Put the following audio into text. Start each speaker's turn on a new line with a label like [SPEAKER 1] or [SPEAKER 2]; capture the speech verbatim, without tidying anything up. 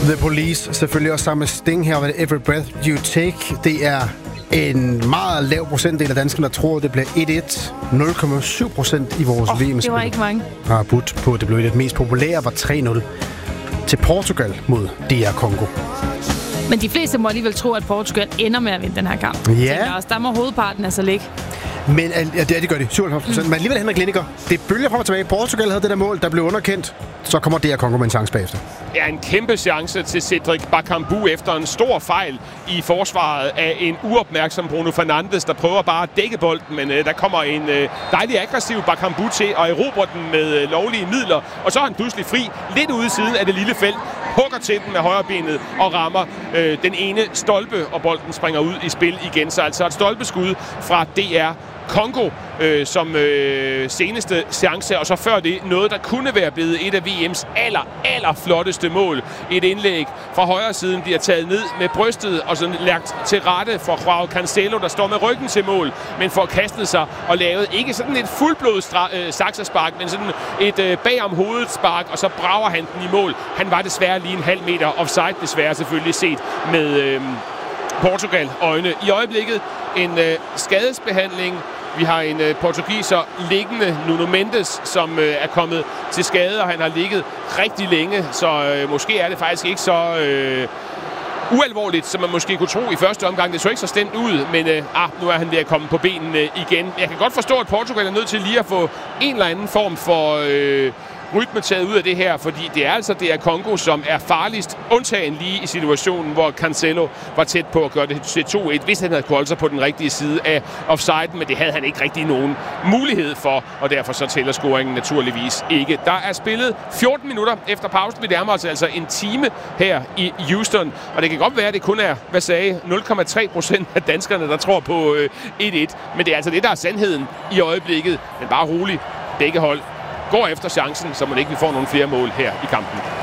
[SPEAKER 1] The Police, selvfølgelig også sammen med Sting her, med Every Breath You Take. Det er en meget lav procentdel af danskerne, der tror, det bliver et et. nul komma syv procent i vores
[SPEAKER 2] oh,
[SPEAKER 1] V M-spil.
[SPEAKER 2] Det var ikke mange.
[SPEAKER 1] Har budt på, det blev et. Det mest populære var tre nul til Portugal mod D R Congo.
[SPEAKER 2] Men de fleste må alligevel tro, at Portugal ender med at vinde den her kamp.
[SPEAKER 1] Ja.
[SPEAKER 2] Også, der må hovedparten altså ligge.
[SPEAKER 1] Men ja, det, det gør de, syvoghalvfems procent. Mm. Men alligevel, Henrik Liniger, det bølger frem og tilbage. Portugal havde det der mål, der blev underkendt. Så kommer D R Congo med en chance bagefter.
[SPEAKER 3] Ja, en kæmpe chance til Cedric Bakambu efter en stor fejl i forsvaret af en uopmærksom Bruno Fernandes, der prøver bare at dække bolden, men øh, der kommer en øh, dejlig aggressiv Bakambu til at erobre den med øh, lovlige midler, og så er han pludselig fri, lidt ude i siden af det lille felt, hugger til den med højre benet og rammer øh, den ene stolpe, og bolden springer ud i spil igen. Så altså et stolpeskud fra D R Congo øh, som øh, seneste chance, og så før det noget, der kunne være blevet et af V M's aller, aller flotteste mål. Et indlæg fra højre siden bliver taget ned med brystet og sådan lagt til rette for Joao Cancelo, der står med ryggen til mål, men får kastet sig og lavet ikke sådan et fuldblodet stra- øh, saksespark, men sådan et øh, bag om hovedet spark, og så brager han den i mål. Han var desværre lige en halv meter offside, desværre selvfølgelig set med øh, Portugal øjne. I øjeblikket en øh, skadesbehandling. Vi har en øh, portugiser liggende, Nuno Mendes, som øh, er kommet til skade, og han har ligget rigtig længe, så øh, måske er det faktisk ikke så øh, ualvorligt, som man måske kunne tro i første omgang. Det så ikke så stemt ud, men øh, ah, nu er han ved at komme på benene igen. Jeg kan godt forstå, at Portugal er nødt til lige at få en eller anden form for Øh, rytme taget ud af det her, fordi det er altså det er Congo, som er farligst, undtagen lige i situationen, hvor Cancelo var tæt på at gøre det til to et, hvis han havde kunnet holde sig på den rigtige side af offsiden, men det havde han ikke rigtig nogen mulighed for, og derfor så tæller scoringen naturligvis ikke. Der er spillet fjorten minutter efter pausen. Vi nærmer os altså en time her i Houston, og det kan godt være, at det kun er, hvad sagde, nul komma tre procent af danskerne, der tror på øh, et et, men det er altså det, der er sandheden i øjeblikket. Men bare rolig, begge hold går efter chancen, så man ikke vil få nogle flere mål her i kampen.